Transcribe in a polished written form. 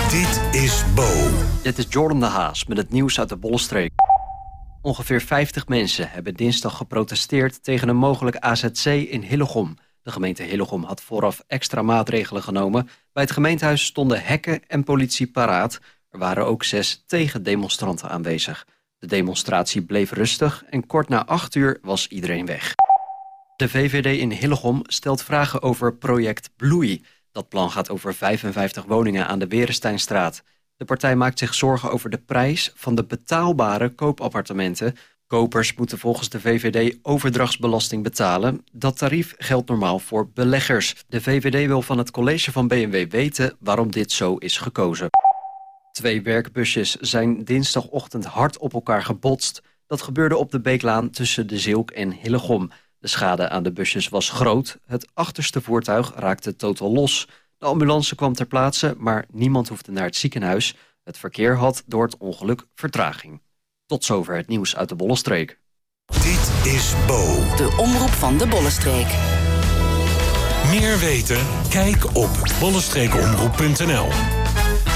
Dit is Bo. Dit is Jordan de Haas met het nieuws uit de Bollenstreek. Ongeveer 50 mensen hebben dinsdag geprotesteerd tegen een mogelijk AZC in Hillegom. De gemeente Hillegom had vooraf extra maatregelen genomen. Bij het gemeentehuis stonden hekken en politie paraat. Er waren ook 6 tegendemonstranten aanwezig. De demonstratie bleef rustig en kort na 8 uur was iedereen weg. De VVD in Hillegom stelt vragen over project Bloei. Dat plan gaat over 55 woningen aan de Beresteinstraat. De partij maakt zich zorgen over de prijs van de betaalbare koopappartementen. Kopers moeten volgens de VVD overdrachtsbelasting betalen. Dat tarief geldt normaal voor beleggers. De VVD wil van het college van BMW weten waarom dit zo is gekozen. 2 werkbusjes zijn dinsdagochtend hard op elkaar gebotst. Dat gebeurde op de Beeklaan tussen De Zilk en Hillegom. De schade aan de busjes was groot. Het achterste voertuig raakte totaal los. De ambulance kwam ter plaatse, maar niemand hoefde naar het ziekenhuis. Het verkeer had door het ongeluk vertraging. Tot zover het nieuws uit de Bollenstreek. Dit is Bo. De omroep van de Bollenstreek. Meer weten? Kijk op bollenstreekomroep.nl.